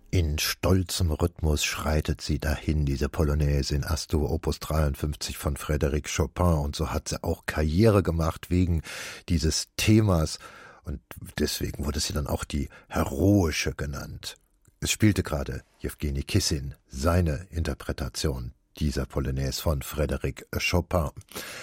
In stolzem Rhythmus schreitet sie dahin, diese Polonaise in As-Dur Opus 53 von Frédéric Chopin. Und so hat sie auch Karriere gemacht wegen dieses Themas. Und deswegen wurde sie dann auch die Heroische genannt. Es spielte gerade Jewgeni Kissin, seine Interpretation dieser Polonaise von Frédéric Chopin.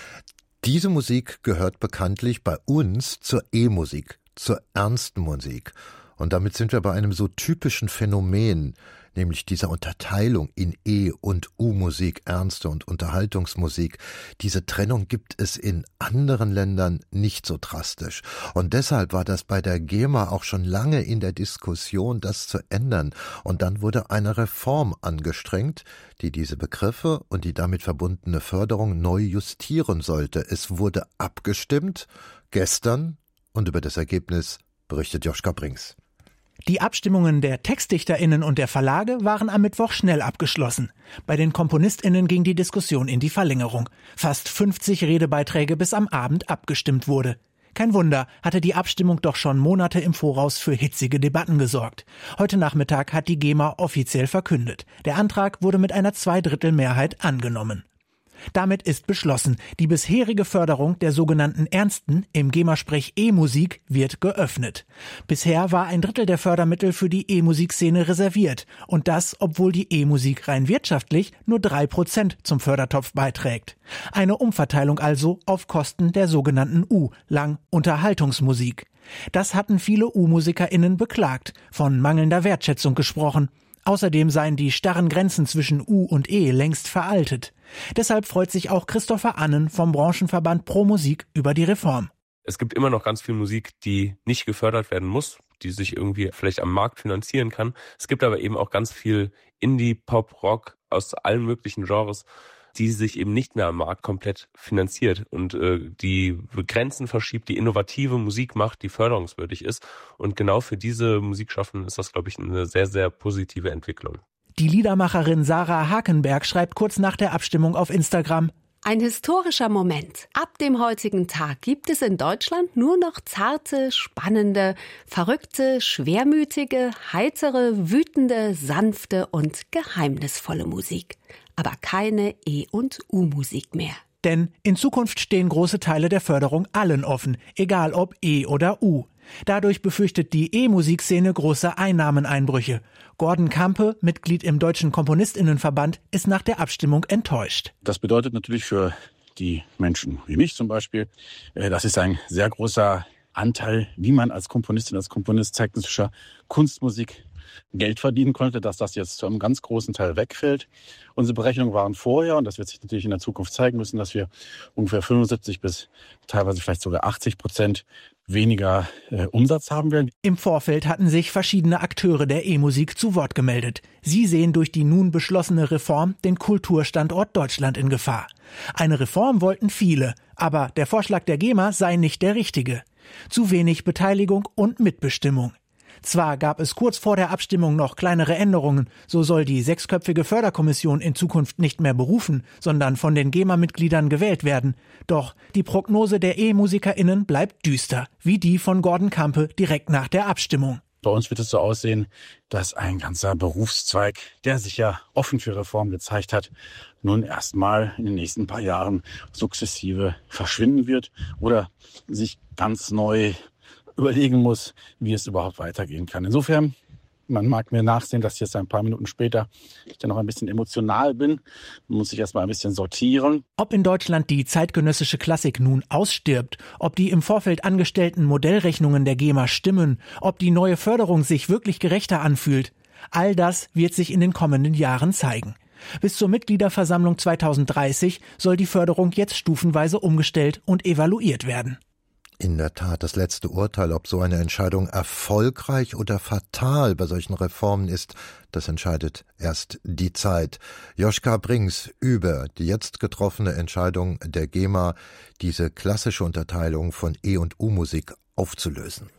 Diese Musik gehört bekanntlich bei uns zur E-Musik, zur ernsten Musik. Und damit sind wir bei einem so typischen Phänomen, nämlich dieser Unterteilung in E- und U-Musik, ernste und Unterhaltungsmusik. Diese Trennung gibt es in anderen Ländern nicht so drastisch. Und deshalb war das bei der GEMA auch schon lange in der Diskussion, das zu ändern. Und dann wurde eine Reform angestrengt, die diese Begriffe und die damit verbundene Förderung neu justieren sollte. Es wurde abgestimmt gestern und über das Ergebnis berichtet Joschka Brings. Die Abstimmungen der TextdichterInnen und der Verlage waren am Mittwoch schnell abgeschlossen. Bei den KomponistInnen ging die Diskussion in die Verlängerung. Fast 50 Redebeiträge, bis am Abend abgestimmt wurde. Kein Wunder, hatte die Abstimmung doch schon Monate im Voraus für hitzige Debatten gesorgt. Heute Nachmittag hat die GEMA offiziell verkündet. Der Antrag wurde mit einer Zweidrittelmehrheit angenommen. Damit ist beschlossen, die bisherige Förderung der sogenannten Ernsten, im GEMA-Sprech E-Musik, wird geöffnet. Bisher war ein Drittel der Fördermittel für die E-Musikszene reserviert. Und das, obwohl die E-Musik rein wirtschaftlich nur 3% zum Fördertopf beiträgt. Eine Umverteilung also auf Kosten der sogenannten U, lang Unterhaltungsmusik. Das hatten viele U-MusikerInnen beklagt, von mangelnder Wertschätzung gesprochen. Außerdem seien die starren Grenzen zwischen U und E längst veraltet. Deshalb freut sich auch Christopher Annen vom Branchenverband Pro Musik über die Reform. Es gibt immer noch ganz viel Musik, die nicht gefördert werden muss, die sich irgendwie vielleicht am Markt finanzieren kann. Es gibt aber eben auch ganz viel Indie, Pop, Rock aus allen möglichen Genres, die sich eben nicht mehr am Markt komplett finanziert und die Grenzen verschiebt, die innovative Musik macht, die förderungswürdig ist. Und genau für diese Musikschaffenden ist das, glaube ich, eine sehr, sehr positive Entwicklung. Die Liedermacherin Sarah Hakenberg schreibt kurz nach der Abstimmung auf Instagram: Ein historischer Moment. Ab dem heutigen Tag gibt es in Deutschland nur noch zarte, spannende, verrückte, schwermütige, heitere, wütende, sanfte und geheimnisvolle Musik. Aber keine E- und U-Musik mehr. Denn in Zukunft stehen große Teile der Förderung allen offen, egal ob E oder U. Dadurch befürchtet die E-Musikszene große Einnahmeneinbrüche. Gordon Kampe, Mitglied im Deutschen KomponistInnenverband, ist nach der Abstimmung enttäuscht. Das bedeutet natürlich für die Menschen wie mich zum Beispiel, das ist ein sehr großer Anteil, wie man als Komponistin, als Komponist zeitgenössischer Kunstmusik Geld verdienen konnte, dass das jetzt zu einem ganz großen Teil wegfällt. Unsere Berechnungen waren vorher, und das wird sich natürlich in der Zukunft zeigen müssen, dass wir ungefähr 75 bis teilweise vielleicht sogar 80% weniger Umsatz haben werden. Im Vorfeld hatten sich verschiedene Akteure der E-Musik zu Wort gemeldet. Sie sehen durch die nun beschlossene Reform den Kulturstandort Deutschland in Gefahr. Eine Reform wollten viele, aber der Vorschlag der GEMA sei nicht der richtige. Zu wenig Beteiligung und Mitbestimmung. Zwar gab es kurz vor der Abstimmung noch kleinere Änderungen, so soll die 6-köpfige Förderkommission in Zukunft nicht mehr berufen, sondern von den GEMA-Mitgliedern gewählt werden. Doch die Prognose der E-MusikerInnen bleibt düster, wie die von Gordon Kampe direkt nach der Abstimmung. Bei uns wird es so aussehen, dass ein ganzer Berufszweig, der sich ja offen für Reform gezeigt hat, nun erstmal in den nächsten paar Jahren sukzessive verschwinden wird oder sich ganz neu überlegen muss, wie es überhaupt weitergehen kann. Insofern, man mag mir nachsehen, dass ich jetzt ein paar Minuten später ich dann noch ein bisschen emotional bin. Man muss sich erstmal ein bisschen sortieren. Ob in Deutschland die zeitgenössische Klassik nun ausstirbt, ob die im Vorfeld angestellten Modellrechnungen der GEMA stimmen, ob die neue Förderung sich wirklich gerechter anfühlt, all das wird sich in den kommenden Jahren zeigen. Bis zur Mitgliederversammlung 2030 soll die Förderung jetzt stufenweise umgestellt und evaluiert werden. In der Tat, das letzte Urteil, ob so eine Entscheidung erfolgreich oder fatal bei solchen Reformen ist, das entscheidet erst die Zeit. Joschka Brings über die jetzt getroffene Entscheidung der GEMA, diese klassische Unterteilung von E- und U-Musik aufzulösen.